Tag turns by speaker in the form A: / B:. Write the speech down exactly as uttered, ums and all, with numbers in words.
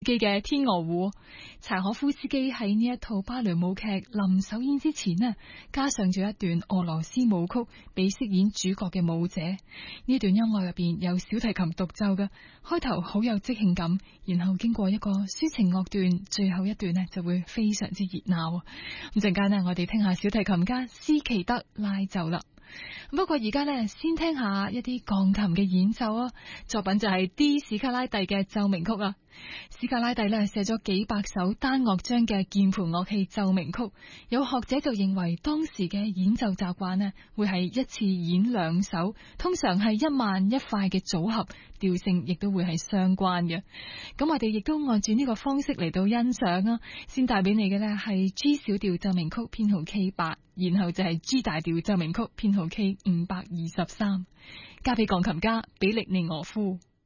A: 基嘅《天鵝湖》。柴可夫斯基喺呢一套芭蕾舞劇臨首演之前呢，加上咗一段俄羅斯舞曲俾飾演主角嘅舞者。呢段音樂入邊有小提琴獨奏嘅，開頭好有即興感，然後經過一個抒情樂段，最後一段呢就會非常之熱鬧。咁陣間呢，我哋聽下小提琴家斯奇德拉奏啦。不過而家呢，先聽下一啲鋼琴嘅演奏啊，作品就係 D 史卡拉蒂嘅奏鳴曲啊。史卡拉蒂呢寫咗幾百首單樂章嘅鍵盤樂器奏鳴曲，有學者就認為當時嘅演奏習慣呢會係一次演兩首，通常係一慢一快嘅組合，調性亦都會係相關嘅。咁我哋亦都按住呢個方式嚟到欣賞啊。先帶俾你嘅呢係 G 小調奏鳴曲編號 K 八，然後就係 G 大調奏鳴曲編號 K 五百二十三，交俾鋼琴家比力尼俄夫。